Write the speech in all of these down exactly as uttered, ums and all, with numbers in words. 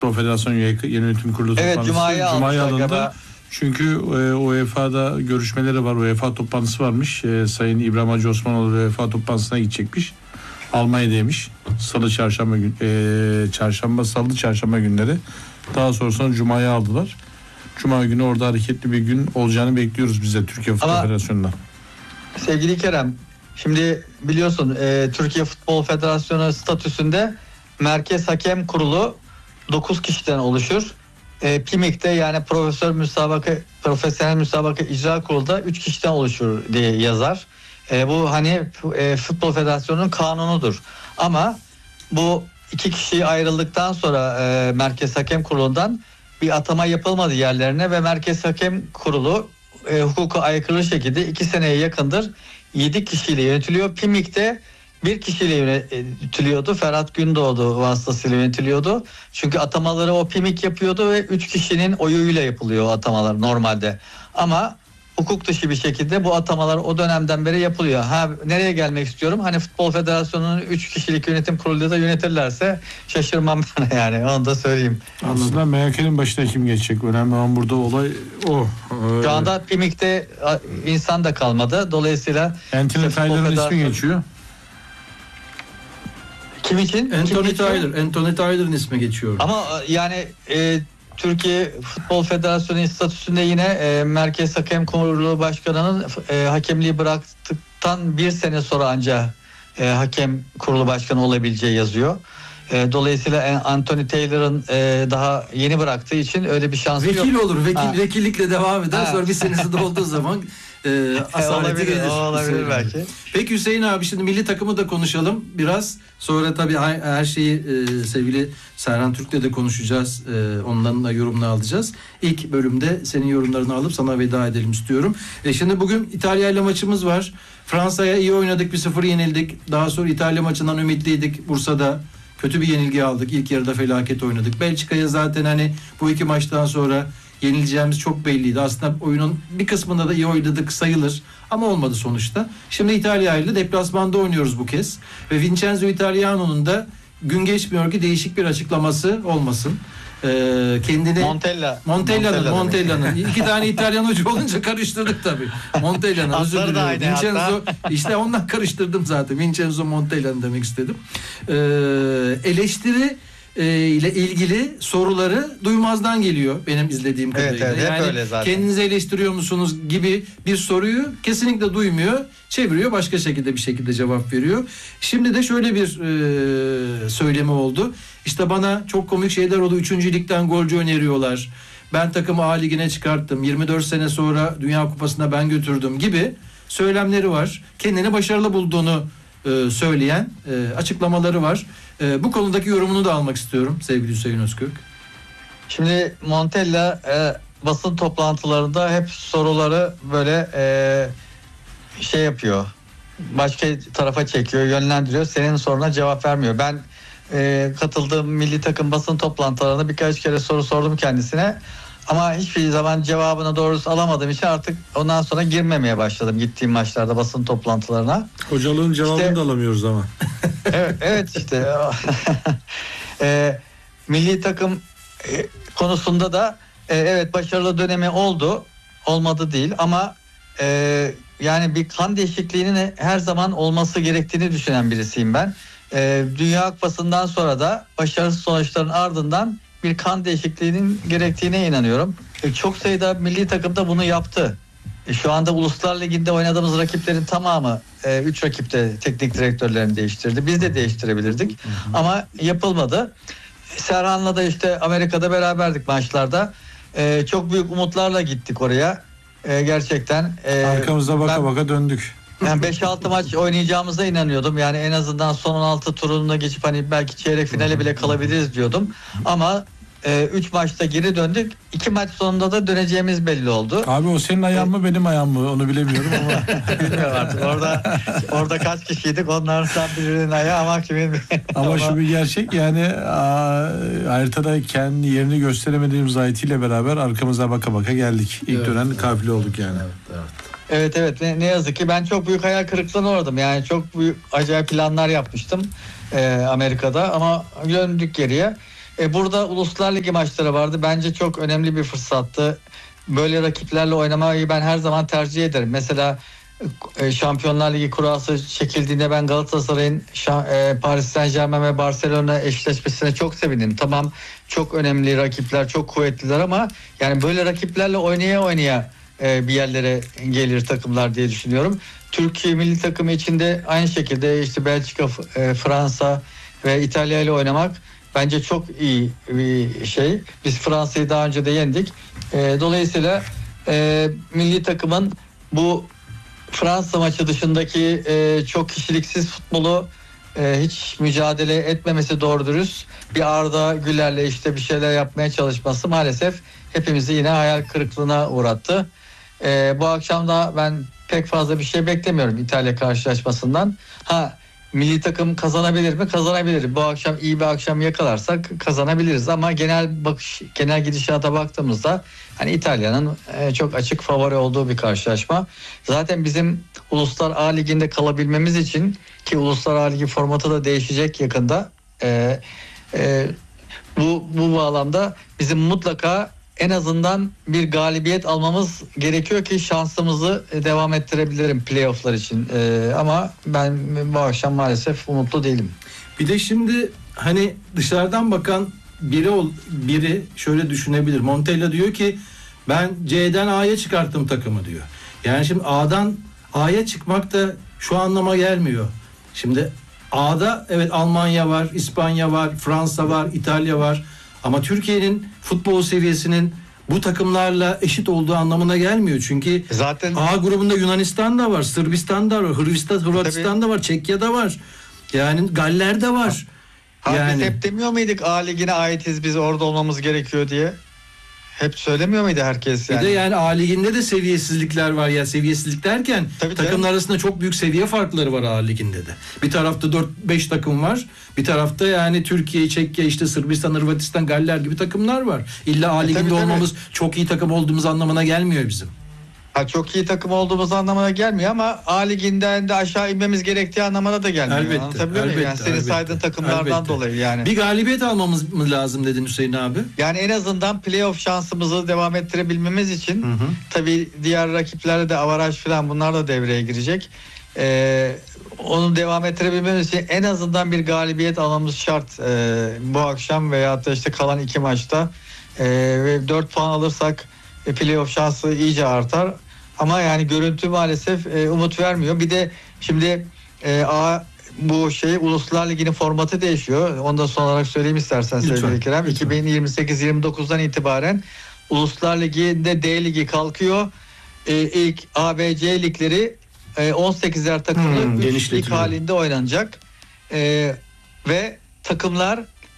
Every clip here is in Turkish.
Federasyon Yönetim Kurulu evet, toplantısı Cuma'ya, Cuma'ya alındı. Galiba. Çünkü e, U E F A'da görüşmeleri var. U E F A toplantısı varmış. E, Sayın İbrahim Hacı Osmanoğlu U E F A toplantısına gidecekmiş. Almanya'daymış. Salı, çarşamba gün, e, çarşamba, salı, çarşamba günleri. Daha sonrasında Cuma'ya aldılar. Cuma günü orada hareketli bir gün olacağını bekliyoruz biz de Türkiye Futbol Ama, Federasyonu'ndan. Sevgili Kerem, şimdi biliyorsun e, Türkiye Futbol Federasyonu statüsünde Merkez Hakem Kurulu dokuz kişiden oluşur. E, P İ M İ K'te yani Profesör Müsabaka Profesyonel Müsabaka İcra Kurulu'da üç kişiden oluşur diye yazar. E, bu hani e, Futbol Federasyonu'nun kanunudur. Ama bu iki kişi ayrıldıktan sonra e, Merkez Hakem Kurulu'ndan bir atama yapılmadı yerlerine ve Merkez Hakem Kurulu e, hukuka aykırı şekilde iki seneye yakındır yedi kişiyle yönetiliyor. P İ M İ K'te bir kişiyle yönetiliyordu. Ferhat Gündoğdu vasıtasıyla yönetiliyordu. Çünkü atamaları o P İ M İ K yapıyordu ve üç kişinin oyuyla yapılıyor o atamalar normalde. Ama hukuk dışı bir şekilde bu atamalar o dönemden beri yapılıyor. Ha, nereye gelmek istiyorum? Hani Futbol Federasyonu'nun üç kişilik yönetim kurulu da yönetirlerse şaşırmam ben yani, onu da söyleyeyim. Aslında M H K'nin başına kim geçecek? Önemli olan burada olay o. Şu anda P İ M İ K'te insan da kalmadı. Dolayısıyla Anthony işte Taylor'ın Federasyon... ismi geçiyor. Kim için? Anthony Kim Taylor. Anthony Taylor'ın ismi geçiyor. Ama yani e, Türkiye Futbol Federasyonu statüsünde yine e, Merkez Hakem Kurulu Başkanı'nın e, hakemliği bıraktıktan bir sene sonra ancak e, Hakem Kurulu Başkanı olabileceği yazıyor. E, dolayısıyla Anthony Taylor'ın e, daha yeni bıraktığı için öyle bir şansı yok. Vekil olur. Vekil, ha. Vekillikle devam eder. Ha. Sonra bir senesi dolduğu zaman e, asaleti olabilir, gelir. olabilir belki. Peki Hüseyin abi, şimdi milli takımı da konuşalım biraz. Sonra tabii her şeyi e, sevgili Serhan Türk'le de konuşacağız. E, onların da yorumunu alacağız. İlk bölümde senin yorumlarını alıp sana veda edelim istiyorum. E, şimdi bugün İtalya ile maçımız var. Fransa'ya iyi oynadık, bir sıfır yenildik. Daha sonra İtalya maçından ümitliydik. Bursa'da kötü bir yenilgi aldık. İlk yarıda felaket oynadık. Belçika'ya zaten hani bu iki maçtan sonra yenileceğimiz çok belliydi. Aslında oyunun bir kısmında da iyi oynadık sayılır. Ama olmadı sonuçta. Şimdi İtalya ile deplasmanda oynuyoruz bu kez. Ve Vincenzo Italiano'nun da gün geçmiyor ki değişik bir açıklaması olmasın. Ee, kendini Montella. Montella'nın Montella Montella'nın iki tane İtalyan hoca olunca karıştırdık tabii. Montella'nın, özür Adları da diliyorum. aynı Vincenzo işte ondan karıştırdım zaten. Vincenzo Montella'nın demek istedim. Ee, eleştiri e, ile ilgili soruları duymazdan geliyor benim izlediğim kadarıyla. Evet, evet, hep yani öyle zaten. Kendinizi eleştiriyor musunuz gibi bir soruyu kesinlikle duymuyor. Çeviriyor, başka şekilde bir şekilde cevap veriyor. Şimdi de şöyle bir e, söylemi oldu. İşte bana çok komik şeyler oldu. Üçüncü ligden golcü öneriyorlar. Ben takımı A ligine çıkarttım. yirmi dört sene sonra Dünya Kupası'na ben götürdüm gibi söylemleri var. Kendini başarılı bulduğunu e, söyleyen e, açıklamaları var. E, bu konudaki yorumunu da almak istiyorum sevgili Hüseyin Özkök. Şimdi Montella e, basın toplantılarında hep soruları böyle e, şey yapıyor. Başka tarafa çekiyor, yönlendiriyor. Senin soruna cevap vermiyor. Ben e, katıldığım milli takım basın toplantılarında birkaç kere soru sordum kendisine. Ama hiçbir zaman cevabını doğrusu alamadığım için artık ondan sonra girmemeye başladım gittiğim maçlarda basın toplantılarına. Hocalığın cevabını İşte, da alamıyoruz ama. evet, evet işte. e, milli takım e, konusunda da e, evet başarılı dönemi oldu. Olmadı değil ama e, yani bir kan değişikliğinin her zaman olması gerektiğini düşünen birisiyim ben. E, Dünya Kupası'ndan sonra da başarısız sonuçların ardından bir kan değişikliğinin gerektiğine inanıyorum. E, çok sayıda milli takım da bunu yaptı. E, şu anda Uluslar Ligi'nde oynadığımız rakiplerin tamamı üç e, rakipte teknik direktörlerini değiştirdi. Biz de değiştirebilirdik. Hı hı. Ama yapılmadı. Serhan'la da işte Amerika'da beraberdik maçlarda. E, çok büyük umutlarla gittik oraya. E, gerçekten. E, Arkamıza baka ben, baka döndük. Yani beş altı maç oynayacağımıza inanıyordum. Yani en azından son on altı turuna geçip hani belki çeyrek finale bile kalabiliriz diyordum. Ama üç e, maçta geri döndük. iki maç sonunda da döneceğimiz belli oldu. Abi o senin ayağın mı benim ayağım mı? Onu bilemiyorum ama. Bilmiyorum artık. Orada orada kaç kişiydik? Onlardan birinin ayağı ama kimin? Ama şu bir gerçek yani a, haritada kendi yerini gösteremediğimiz Zahit ile beraber arkamıza baka baka geldik. İlk evet, dönen evet, kafile olduk yani. Evet, evet. Evet evet ne, ne yazık ki ben çok büyük hayal kırıklığına uğradım. Yani çok büyük acayip planlar yapmıştım e, Amerika'da ama döndük geriye. E, burada Uluslar Ligi maçları vardı. Bence çok önemli bir fırsattı. Böyle rakiplerle oynamayı ben her zaman tercih ederim. Mesela e, Şampiyonlar Ligi kurası çekildiğinde ben Galatasaray'ın e, Paris Saint-Germain ve Barcelona eşleşmesine çok sevindim. Tamam, çok önemli rakipler, çok kuvvetliler ama yani böyle rakiplerle oynaya oynaya e, bir yerlere gelir takımlar diye düşünüyorum. Türkiye milli takımı içinde aynı şekilde işte Belçika, e, Fransa ve İtalya ile oynamak bence çok iyi bir şey. Biz Fransa'yı daha önce de yendik. E, dolayısıyla e, milli takımın bu Fransa maçı dışındaki e, çok kişiliksiz futbolu e, hiç mücadele etmemesi doğru dürüst. Bir Arda Güler'le işte bir şeyler yapmaya çalışması maalesef hepimizi yine hayal kırıklığına uğrattı. E, bu akşam da ben pek fazla bir şey beklemiyorum İtalya karşılaşmasından. Ha, milli takım kazanabilir mi? Kazanabilir. Bu akşam iyi bir akşam yakalarsak kazanabiliriz ama genel bakış, genel gidişata baktığımızda hani İtalya'nın e, çok açık favori olduğu bir karşılaşma. Zaten bizim Uluslar A Ligi'nde kalabilmemiz için, ki Uluslar A Ligi formatı da değişecek yakında. E, e, bu bu bağlamda bizim mutlaka en azından bir galibiyet almamız gerekiyor ki şansımızı devam ettirebilirim playofflar için. Ee, ama ben bu akşam maalesef umutlu değilim. Bir de şimdi hani dışarıdan bakan biri ol, biri şöyle düşünebilir. Montella diyor ki ben C'den A'ya çıkarttım takımı diyor. Yani şimdi A'dan A'ya çıkmak da şu anlama gelmiyor. Şimdi A'da evet Almanya var, İspanya var, Fransa var, İtalya var. Ama Türkiye'nin futbol seviyesinin bu takımlarla eşit olduğu anlamına gelmiyor. Çünkü zaten A grubunda Yunanistan da var, Sırbistan da var, Hırvatistan, Hırvatistan da var, Çekya'da var. Yani Galler de var. Ha, yani biz hep demiyor muyduk A Ligi'ne aitiz, biz orada olmamız gerekiyor diye? Hep söylemiyor muydu herkes yani? Bir de yani A Ligi'nde de seviyesizlikler var ya. Seviyesizlik derken Tabii takımlar canım. arasında çok büyük seviye farkları var A Ligi'nde de. Bir tarafta dört beş takım var. Bir tarafta yani Türkiye, Çekya, işte Sırbistan, Hırvatistan, Galler gibi takımlar var. İlla A E, Ligi'nde tabii, tabii. olmamız çok iyi takım olduğumuz anlamına gelmiyor bizim. Ha, çok iyi takım olduğumuz anlamına gelmiyor ama A Ligi'nden de aşağı inmemiz gerektiği anlamına da gelmiyor. Elbette, Anlatabiliyor muyum? Yani elbette, senin elbette, saydığın takımlardan elbette. dolayı yani. Bir galibiyet almamız mı lazım dedin Hüseyin abi? Yani en azından playoff şansımızı devam ettirebilmemiz için Hı hı. tabii diğer rakiplerle de avaraj falan bunlar da devreye girecek. Ee, onu devam ettirebilmemiz için en azından bir galibiyet almamız şart ee, bu akşam veyahut da işte kalan iki maçta. Ee, ve dört puan alırsak e, playoff şansı iyice artar. Ama yani görüntü maalesef e, umut vermiyor. Bir de şimdi e, A bu şey Uluslar Ligi'nin formatı değişiyor. Onu da son olarak söyleyeyim istersen Lütfen, sevgili Kerem. lütfen. iki bin yirmi sekiz yirmi dokuzdan itibaren Uluslar Ligi'nde D Ligi kalkıyor. E, ilk A B C ligleri e, on sekizer takımlı Hmm, üç lig genişletiliyor. halinde oynanacak. E, ve takımlar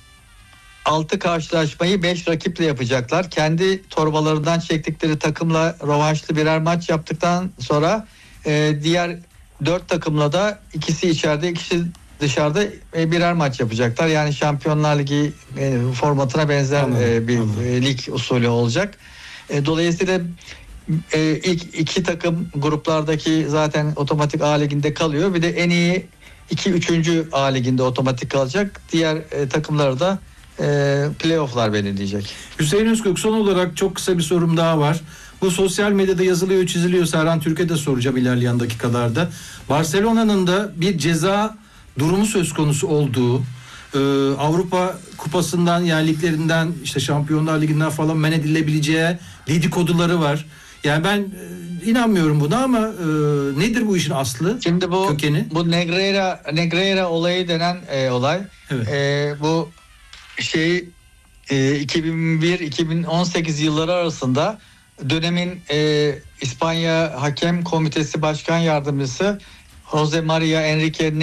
altı karşılaşmayı beş rakiple yapacaklar. Kendi torbalarından çektikleri takımla rövanşlı birer maç yaptıktan sonra e, diğer dört takımla da ikisi içeride ikisi dışarıda e, birer maç yapacaklar. Yani Şampiyonlar Ligi e, formatına benzer Anladım, e, bir anladım. e, lig usulü olacak. E, dolayısıyla e, ilk iki takım gruplardaki zaten otomatik A Ligi'nde kalıyor. Bir de en iyi iki üçüncü A Ligi'nde otomatik kalacak. Diğer e, takımları da e, playoff'lar belirleyecek. Hüseyin Özkök, son olarak çok kısa bir sorum daha var. Bu sosyal medyada yazılıyor, çiziliyor. Serhan Türk'e de soracağım ilerleyen dakikalarda. Barcelona'nın da bir ceza durumu söz konusu olduğu, e, Avrupa Kupası'ndan, yani liglerinden, işte Şampiyonlar Ligi'nden falan men edilebileceği dedikoduları var. Yani ben e, inanmıyorum buna ama e, nedir bu işin aslı? Şimdi bu Kökeni? bu Negreira Negreira olayı denen e, olay. Evet. E, bu şey e, iki bin bir iki bin on sekiz yılları arasında dönemin e, İspanya Hakem Komitesi Başkan Yardımcısı Jose Maria Enrique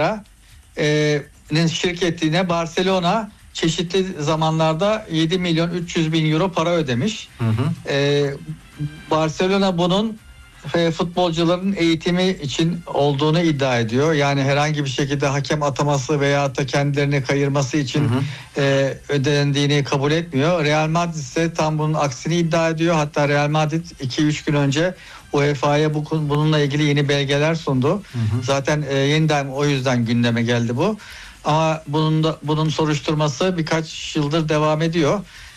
Negreira'nın şirketine Barcelona çeşitli zamanlarda yedi milyon üç yüz bin euro para ödemiş. Hı hı. E, Barcelona bunun e, futbolcuların eğitimi için olduğunu iddia ediyor. Yani herhangi bir şekilde hakem ataması veya da kendilerini kayırması için Hı hı. e, ödendiğini kabul etmiyor. Real Madrid ise tam bunun aksini iddia ediyor. Hatta Real Madrid iki üç gün önce U E F A'ya bu, bununla ilgili yeni belgeler sundu. Hı hı. Zaten e, yeniden o yüzden gündeme geldi bu. Ama bunun da, bunun soruşturması birkaç yıldır devam ediyor.